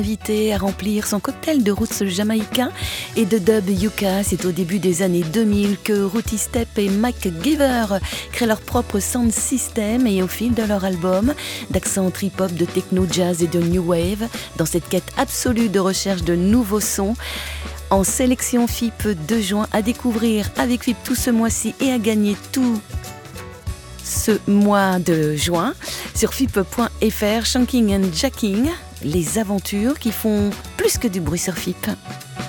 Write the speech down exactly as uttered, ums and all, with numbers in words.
Invité à remplir son cocktail de roots jamaïcain et de dub yucca. C'est au début des années deux mille que Rooty Step et Mike Giver créent leur propre sound system et au fil de leur album, d'accent trip-hop, de techno, jazz et de new wave, dans cette quête absolue de recherche de nouveaux sons, en sélection F I P deux juin à découvrir avec F I P tout ce mois-ci et à gagner tout ce mois de juin sur F I P point F R, Shanking and Jacking, les aventures qui font plus que du bruit sur F I P.